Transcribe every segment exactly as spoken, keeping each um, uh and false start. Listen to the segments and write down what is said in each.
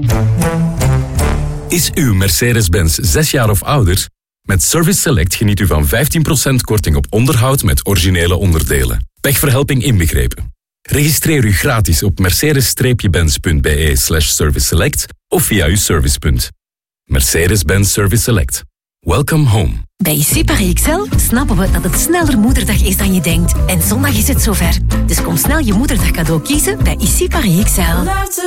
Is uw Mercedes-Benz zes jaar of ouder? Met Service Select geniet u van vijftien procent korting op onderhoud met originele onderdelen. Pechverhelping inbegrepen. Registreer u gratis op mercedes-benz.be slash service select of via uw servicepunt. Mercedes-Benz Service Select. Welcome home. Bij I C I Paris Excel snappen we dat het sneller moederdag is dan je denkt. En zondag is het zover. Dus kom snel je moederdag cadeau kiezen bij I C I Paris Excel.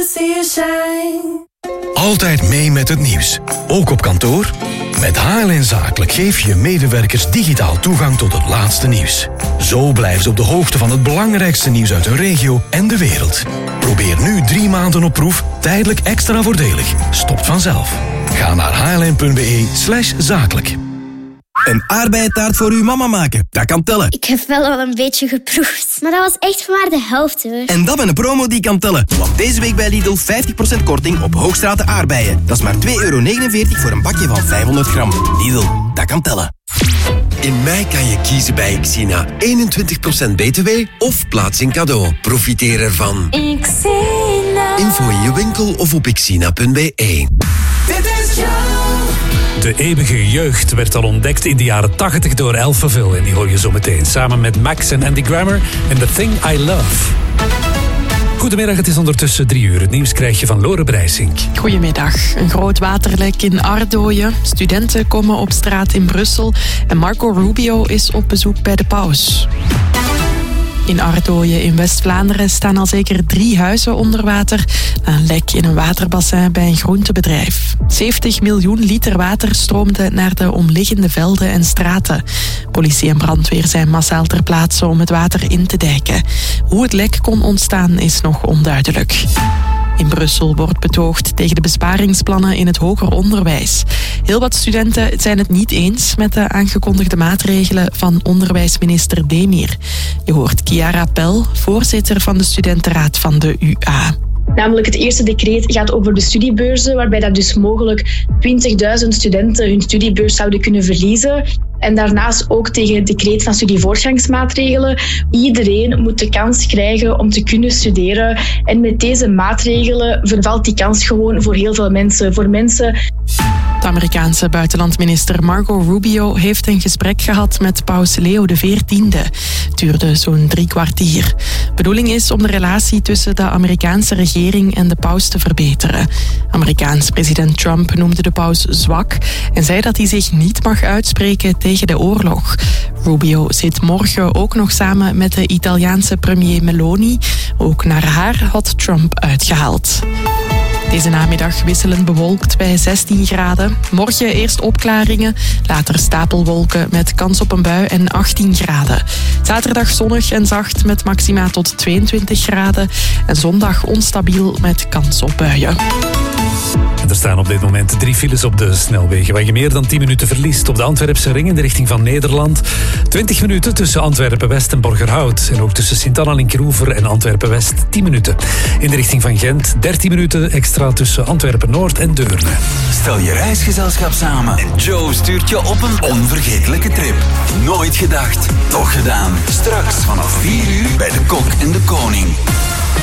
Altijd mee met het nieuws. Ook op kantoor? Met H L N Zakelijk geef je medewerkers digitaal toegang tot het laatste nieuws. Zo blijven ze op de hoogte van het belangrijkste nieuws uit hun regio en de wereld. Probeer nu drie maanden op proef, tijdelijk extra voordelig. Stopt vanzelf. Ga naar hln.be slash zakelijk. Een aardbeientaart voor uw mama maken, dat kan tellen. Ik heb wel al een beetje geproefd, maar dat was echt maar de helft hoor. En dat met een promo die kan tellen. Want deze week bij Lidl vijftig procent korting op Hoogstraten aardbeien. Dat is maar twee euro negenenveertig voor een bakje van vijfhonderd gram. Lidl, dat kan tellen. In mei kan je kiezen bij Xina. eenentwintig procent B T W of plaatsing cadeau. Profiteer ervan. Xina. Info in je winkel of op xina punt be. Dit is jou. De eeuwige jeugd werd al ontdekt in de jaren tachtig door Alphaville. En die hoor je zo meteen samen met Max en Andy Grammer en The Thing I Love. Goedemiddag, het is ondertussen drie uur. Het nieuws krijg je van Lore Breisink. Goedemiddag. Een groot waterlek in Ardooien. Studenten komen op straat in Brussel. En Marco Rubio is op bezoek bij de paus. In Ardooien in West-Vlaanderen staan al zeker drie huizen onder water na een lek in een waterbassin bij een groentebedrijf. zeventig miljoen liter water stroomde naar de omliggende velden en straten. Politie en brandweer zijn massaal ter plaatse om het water in te dijken. Hoe het lek kon ontstaan is nog onduidelijk. In Brussel wordt betoogd tegen de besparingsplannen in het hoger onderwijs. Heel wat studenten zijn het niet eens met de aangekondigde maatregelen van onderwijsminister Demir. Je hoort Chiara Pel, voorzitter van de studentenraad van de U A. Namelijk het eerste decreet gaat over de studiebeurzen, waarbij dat dus mogelijk twintigduizend studenten hun studiebeurs zouden kunnen verliezen. En daarnaast ook tegen het decreet van studievoortgangsmaatregelen. Iedereen moet de kans krijgen om te kunnen studeren. En met deze maatregelen vervalt die kans gewoon voor heel veel mensen. Voor mensen... De Amerikaanse buitenlandminister Marco Rubio heeft een gesprek gehad met paus Leo de veertiende. Het duurde zo'n drie kwartier. De bedoeling is om de relatie tussen de Amerikaanse regering en de paus te verbeteren. Amerikaans president Trump noemde de paus zwak en zei dat hij zich niet mag uitspreken tegen de oorlog. Rubio zit morgen ook nog samen met de Italiaanse premier Meloni. Ook naar haar had Trump uitgehaald. Deze namiddag wisselend bewolkt bij zestien graden. Morgen eerst opklaringen, later stapelwolken met kans op een bui en achttien graden. Zaterdag zonnig en zacht met maxima tot tweeëntwintig graden. En zondag onstabiel met kans op buien. En er staan op dit moment drie files op de snelwegen waar je meer dan tien minuten verliest. Op de Antwerpse ring in de richting van Nederland. twintig minuten tussen Antwerpen-West en Borgerhout. En ook tussen Sint-Anna-Linkroever en Antwerpen-West tien minuten. In de richting van Gent dertien minuten extra tussen Antwerpen-Noord en Deurne. Stel je reisgezelschap samen en Joe stuurt je op een onvergetelijke trip. Nooit gedacht, toch gedaan. Straks vanaf vier uur bij de Kok en de Koning.